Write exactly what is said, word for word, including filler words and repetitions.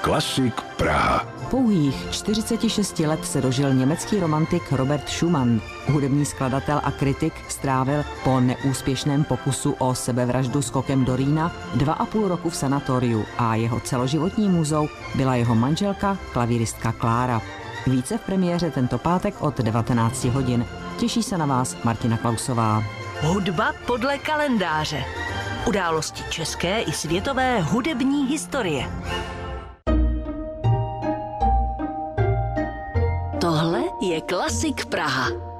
Klasik Praha. Pouhých čtyřiceti šesti let se dožil německý romantik Robert Schumann. Hudební skladatel a kritik strávil po neúspěšném pokusu o sebevraždu skokem do Rýna dva a půl roku v sanatoriu a jeho celoživotní muzou byla jeho manželka, klavíristka Klára. Více v premiéře tento pátek od devatenácti hodin. Těší se na vás Martina Klausová. Hudba podle kalendáře. Události české i světové hudební historie. Tohle je Klasik Praha.